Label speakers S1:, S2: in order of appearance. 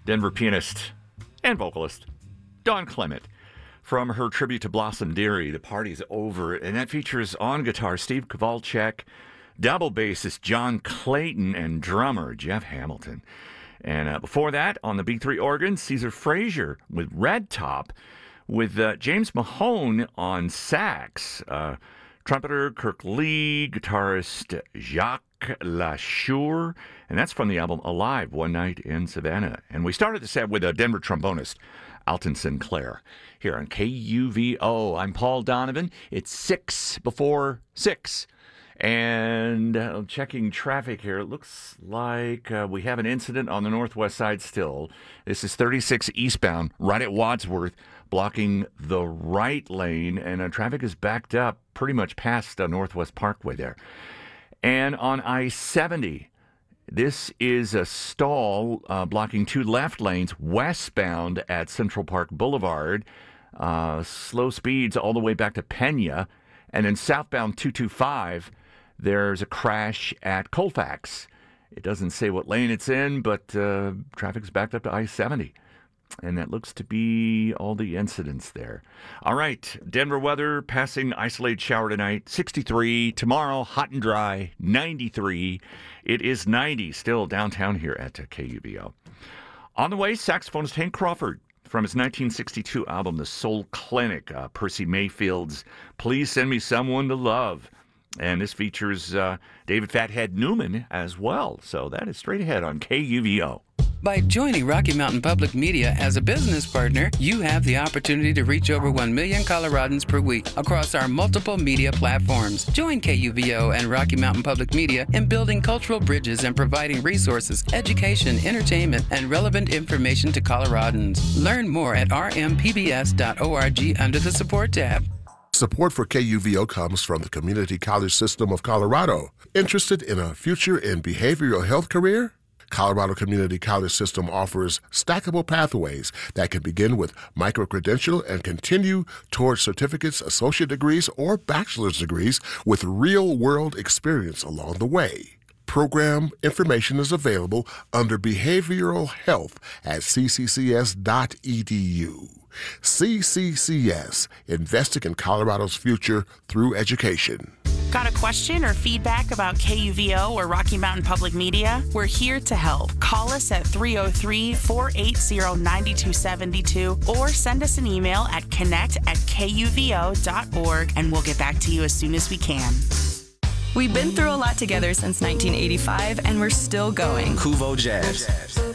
S1: Denver pianist and vocalist Dawn Clement. From her tribute to Blossom Dearie, The Party's Over, and that features on guitar Steve Kowalczyk, double bassist John Clayton, and drummer Jeff Hamilton. And before that, on the B3 organ, Caesar Frazier with Red Top, with James Mahone on sax, trumpeter Kirk Lee, guitarist Jacques Lachour, and that's from the album Alive, One Night in Savannah. And we started the set with a Denver trombonist, Alton Sinclair, here on KUVO. I'm Paul Donovan. It's 6 before 6. And checking traffic here, it looks like we have an incident on the northwest side still. This is 36 eastbound, right at Wadsworth, blocking the right lane, and traffic is backed up pretty much past Northwest Parkway there. And on I-70, this is a stall blocking two left lanes westbound at Central Park Boulevard. Slow speeds all the way back to Pena. And then southbound 225, there's a crash at Colfax. It doesn't say what lane it's in, but traffic's backed up to I-70. And that looks to be all the incidents there. All right, Denver weather, passing isolated shower tonight, 63. Tomorrow, hot and dry, 93. It is 90 still downtown here at KUVO. On the way, saxophonist Hank Crawford from his 1962 album, The Soul Clinic, Percy Mayfield's Please Send Me Someone to Love. And this features David Fathead Newman as well. So that is straight ahead on KUVO.
S2: By joining Rocky Mountain Public Media as a business partner, you have the opportunity to reach over 1 million Coloradans per week across our multiple media platforms. Join KUVO and Rocky Mountain Public Media in building cultural bridges and providing resources, education, entertainment, and relevant information to Coloradans. Learn more at rmpbs.org under the Support tab.
S3: Support for KUVO comes from the Community College System of Colorado. Interested in a future in behavioral health career? Colorado Community College System offers stackable pathways that can begin with micro-credential and continue towards certificates, associate degrees, or bachelor's degrees with real-world experience along the way. Program information is available under Behavioral Health at cccs.edu. CCCS, investing in Colorado's future through education.
S4: Got a question or feedback about KUVO or Rocky Mountain Public Media? We're here to help. Call us at 303-480-9272 or send us an email at connect@kuvo.org and we'll get back to you as soon as we can.
S5: We've been through a lot together since 1985 and we're still going.
S6: KUVO Jazz.